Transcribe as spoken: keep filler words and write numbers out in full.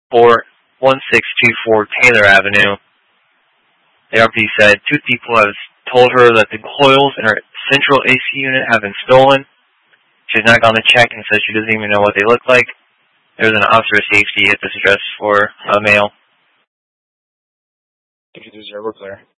for one six two four Taylor Avenue. The R P D said two people have told her that the coils in her central A C unit have been stolen. She's not gone to check and says she doesn't even know what they look like. There's an officer of safety at this address for a male. Thank you, this is We're clear.